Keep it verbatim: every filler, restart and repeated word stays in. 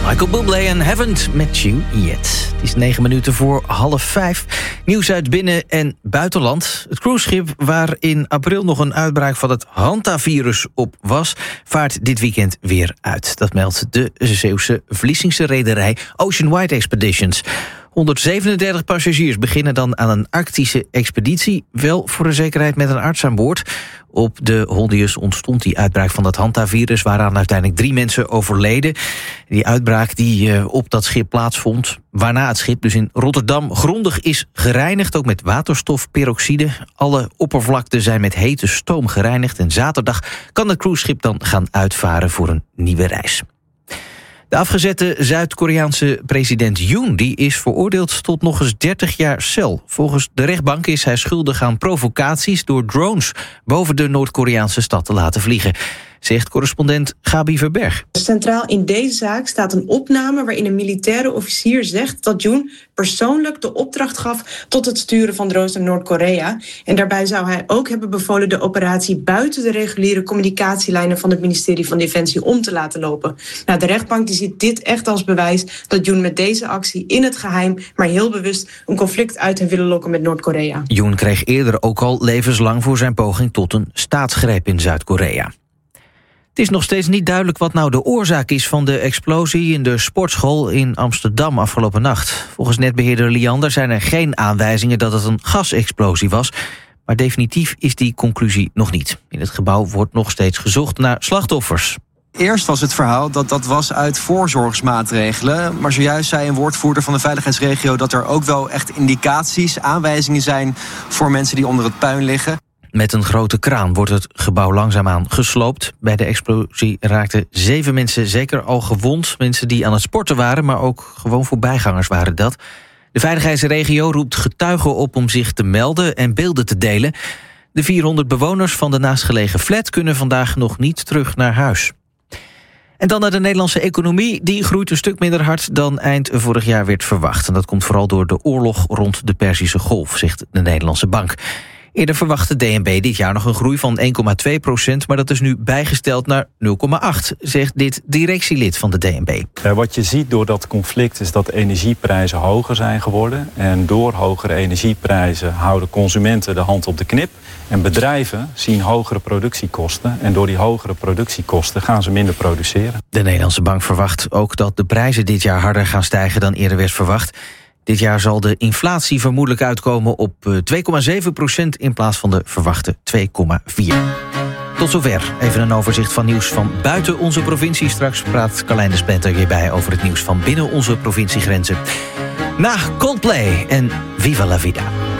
Michael Bublé en Haven't Met You Yet. Het is negen minuten voor half vijf. Nieuws uit binnen- en buitenland. Het cruiseschip waar in april nog een uitbraak van het hantavirus op was, vaart dit weekend weer uit. Dat meldt de Zeeuwse Vlissingse rederij Ocean Wide Expeditions. honderdzevenendertig passagiers beginnen dan aan een arctische expeditie. Wel voor de zekerheid met een arts aan boord. Op de Hondius ontstond die uitbraak van dat hantavirus, waaraan uiteindelijk drie mensen overleden. Die uitbraak die uh, op dat schip plaatsvond, waarna het schip dus in Rotterdam grondig is gereinigd, ook met waterstofperoxide. Alle oppervlakten zijn met hete stoom gereinigd en zaterdag kan het cruiseschip dan gaan uitvaren voor een nieuwe reis. De afgezette Zuid-Koreaanse president Yoon die is veroordeeld tot nog eens dertig jaar cel. Volgens de rechtbank is hij schuldig aan provocaties door drones boven de Noord-Koreaanse stad te laten vliegen, zegt correspondent Gabi Verberg. Centraal in deze zaak staat een opname waarin een militaire officier zegt dat Yoon persoonlijk de opdracht gaf tot het sturen van drones naar Noord-Korea. En daarbij zou hij ook hebben bevolen de operatie buiten de reguliere communicatielijnen van het ministerie van Defensie om te laten lopen. Nou, de rechtbank die ziet dit echt als bewijs dat Yoon met deze actie in het geheim, maar heel bewust, een conflict uit heeft willen lokken met Noord-Korea. Yoon kreeg eerder ook al levenslang voor zijn poging tot een staatsgreep in Zuid-Korea. Het is nog steeds niet duidelijk wat nou de oorzaak is van de explosie in de sportschool in Amsterdam afgelopen nacht. Volgens netbeheerder Liander zijn er geen aanwijzingen dat het een gasexplosie was, maar definitief is die conclusie nog niet. In het gebouw wordt nog steeds gezocht naar slachtoffers. Eerst was het verhaal dat dat was uit voorzorgsmaatregelen. Maar zojuist zei een woordvoerder van de veiligheidsregio dat er ook wel echt indicaties, aanwijzingen zijn voor mensen die onder het puin liggen. Met een grote kraan wordt het gebouw langzaamaan gesloopt. Bij de explosie raakten zeven mensen zeker al gewond. Mensen die aan het sporten waren, maar ook gewoon voorbijgangers waren dat. De veiligheidsregio roept getuigen op om zich te melden en beelden te delen. De vierhonderd bewoners van de naastgelegen flat kunnen vandaag nog niet terug naar huis. En dan naar de Nederlandse economie. Die groeit een stuk minder hard dan eind vorig jaar werd verwacht. En dat komt vooral door de oorlog rond de Perzische Golf, zegt de Nederlandse Bank. Eerder verwachtte D N B dit jaar nog een groei van één komma twee procent... maar dat is nu bijgesteld naar nul komma acht, zegt dit directielid van de D N B. Wat je ziet door dat conflict is dat energieprijzen hoger zijn geworden. En door hogere energieprijzen houden consumenten de hand op de knip. En bedrijven zien hogere productiekosten. En door die hogere productiekosten gaan ze minder produceren. De Nederlandse Bank verwacht ook dat de prijzen dit jaar harder gaan stijgen dan eerder werd verwacht. Dit jaar zal de inflatie vermoedelijk uitkomen op twee komma zeven procent... in plaats van de verwachte twee komma vier. Tot zover. Even een overzicht van nieuws van buiten onze provincie. Straks praat Carlijn de Spenter hierbij over het nieuws van binnen onze provinciegrenzen. Na Coldplay en Viva la Vida.